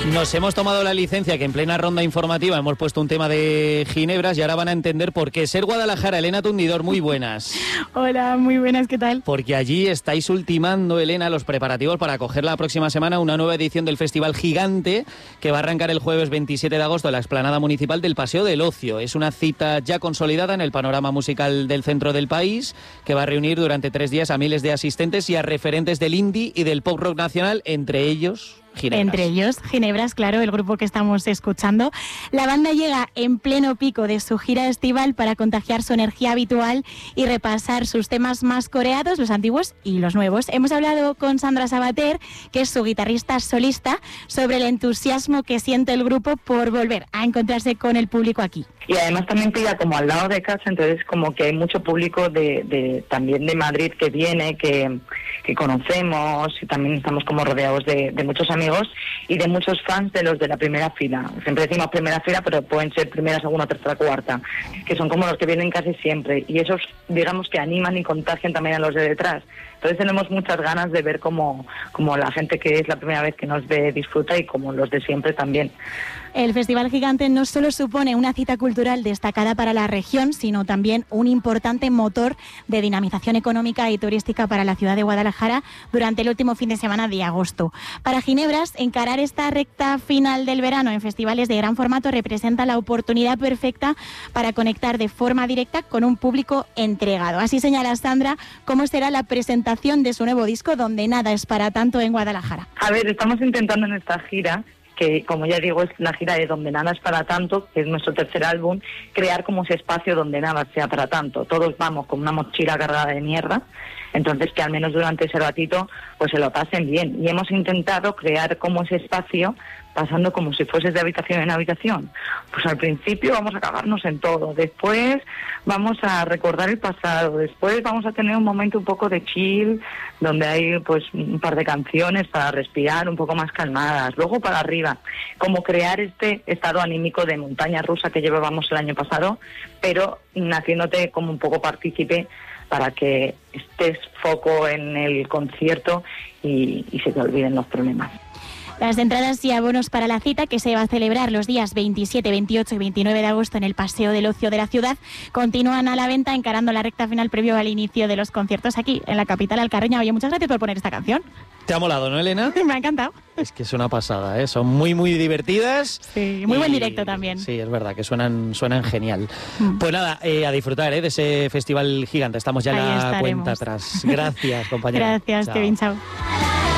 Nos hemos tomado la licencia que en plena ronda informativa hemos puesto un tema de ginebras y ahora van a entender por qué. Ser Guadalajara, Elena Tundidor, muy buenas. Hola, muy buenas, ¿qué tal? Porque allí estáis ultimando, Elena, los preparativos para acoger la próxima semana una nueva edición del Festival Gigante que va a arrancar el jueves 27 de agosto en la explanada municipal del Paseo del Ocio. Es una cita ya consolidada en el panorama musical del centro del país que va a reunir durante 3 días a miles de asistentes y a referentes del indie y del pop rock nacional, entre ellos Ginebras. Entre ellos, Ginebras, claro, el grupo que estamos escuchando. La banda llega en pleno pico de su gira estival para contagiar su energía habitual y repasar sus temas más coreados, los antiguos y los nuevos. Hemos hablado con Sandra Sabater, que es su guitarrista solista, sobre el entusiasmo que siente el grupo por volver a encontrarse con el público aquí. Y además también pilla como al lado de casa, entonces como que hay mucho público también de Madrid que viene, que conocemos, y también estamos como rodeados de muchos amigos y de muchos fans de los de la primera fila. Siempre decimos primera fila, pero pueden ser primera, segunda, tercera, cuarta, que son como los que vienen casi siempre, y esos, digamos, que animan y contagian también a los de detrás. Entonces tenemos muchas ganas de ver cómo la gente que es la primera vez que nos ve disfruta y como los de siempre también. El Festival Gigante no solo supone una cita cultural destacada para la región, sino también un importante motor de dinamización económica y turística para la ciudad de Guadalajara durante el último fin de semana de agosto. Para Ginebras, encarar esta recta final del verano en festivales de gran formato representa la oportunidad perfecta para conectar de forma directa con un público entregado. Así señala Sandra cómo será la presentación de su nuevo disco, Donde nada es para tanto, en Guadalajara. A ver, estamos intentando en esta gira, que como ya digo es la gira de Donde nada es para tanto, que es nuestro tercer álbum, crear como ese espacio donde nada sea para tanto. Todos vamos con una mochila cargada de mierda, entonces que al menos durante ese ratito pues se lo pasen bien. Y hemos intentado crear como ese espacio pasando como si fueses de habitación en habitación. Pues al principio vamos a cagarnos en todo, después vamos a recordar el pasado, después vamos a tener un momento un poco de chill, donde hay pues un par de canciones para respirar un poco más calmadas, luego para arriba, como crear este estado anímico de montaña rusa que llevábamos el año pasado, pero haciéndote como un poco partícipe para que estés foco en el concierto y se te olviden los problemas. Las entradas y abonos para la cita, que se va a celebrar los días 27, 28 y 29 de agosto en el Paseo del Ocio de la ciudad, continúan a la venta encarando la recta final previo al inicio de los conciertos aquí en la capital alcarreña. Oye, muchas gracias por poner esta canción. ¿Te ha molado, no, Elena? Me ha encantado. Es que es una pasada, ¿eh? Son muy, muy divertidas. Sí, muy buen directo también. Sí, es verdad, que suenan genial. Pues nada, a disfrutar de ese Festival Gigante. Estamos ya en la cuenta atrás. Gracias, compañera. Gracias, Chao. Kevin, chao.